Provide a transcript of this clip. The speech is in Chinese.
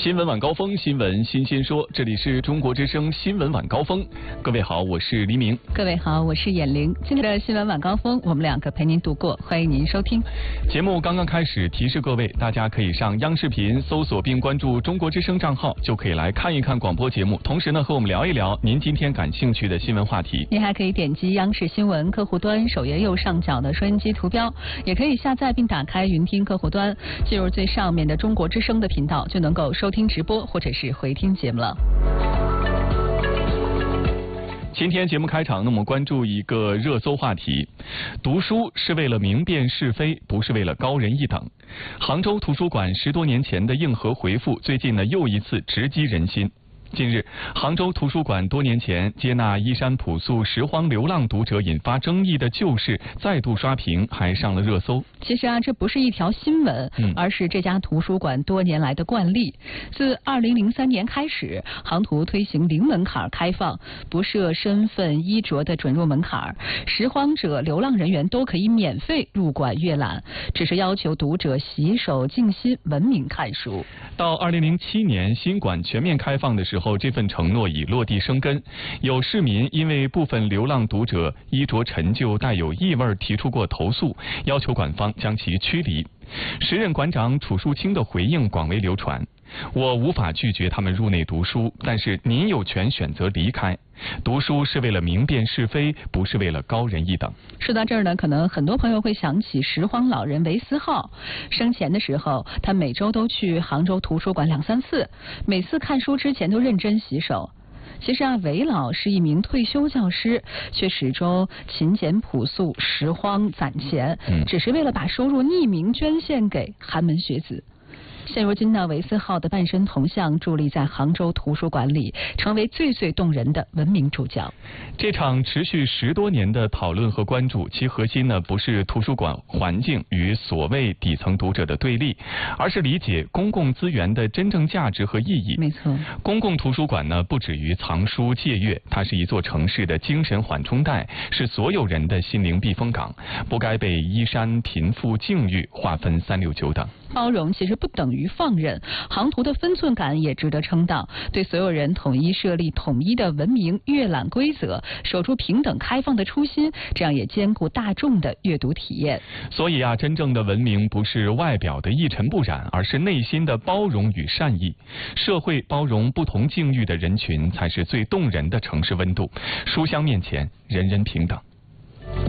新闻晚高峰，新闻新鲜说，这里是中国之声新闻晚高峰。各位好，我是黎明。 各位好，我是闫玲。今天的新闻晚高峰，我们两个陪您度过，欢迎您收听。 节目刚刚开始，提示各位，大家可以上央视频搜索并关注中国之声账号，就可以来看一看广播节目，同时呢和我们聊一聊您今天感兴趣的新闻话题。 您还可以点击央视新闻客户端首页右上角的收音机图标，也可以下载并打开云听客户端，进入最上面的中国之声的频道，就能够收听直播或者是回听节目了。 今天节目开场，那么关注一个热搜话题：读书是为了明辨是非，不是为了高人一等。杭州图书馆10多年前的硬核回复，最近呢又一次直击人心。近日，杭州图书馆多年前接纳衣衫朴素、拾荒流浪读者引发争议的旧事再度刷屏，还上了热搜。 其实这不是一条新闻，而是这家图书馆多年来的惯例。自2003年开始，杭图推行零门槛开放，不设身份衣着的准入门槛，拾荒者、流浪人员都可以免费入馆阅览，只是要求读者洗手静心、文明看书。 到2007年新馆全面开放的时候，这份承诺已落地生根。有市民因为部分流浪读者衣着陈旧、带有异味提出过投诉，要求馆方将其驱离。时任馆长楚树清的回应广为流传：我无法拒绝他们入内读书，但是您有权选择离开。读书是为了明辨是非，不是为了高人一等。 说到这儿呢，可能很多朋友会想起拾荒老人韦思浩。生前的时候，他每周都去杭州图书馆2、3次，每次看书之前都认真洗手。其实韦老是一名退休教师，却始终勤俭朴素、拾荒攒钱，只是为了把收入匿名捐献给寒门学子。现如今呢，韦思浩的半身铜像伫立在杭州图书馆里，成为最动人的文明主角。 这场持续10多年的讨论和关注，其核心呢不是图书馆环境与所谓底层读者的对立，而是理解公共资源的真正价值和意义。 没错， 公共图书馆呢不止于藏书借阅，它是一座城市的精神缓冲带，是所有人的心灵避风港，不该被衣衫、贫富、境遇划分3、6、9等。 包容其实不等于放任，杭图的分寸感也值得称道，对所有人统一设立统一的文明阅览规则，守住平等开放的初心，这样也兼顾大众的阅读体验。 所以真正的文明不是外表的一尘不染，而是内心的包容与善意。社会包容不同境遇的人群，才是最动人的城市温度。书香面前，人人平等。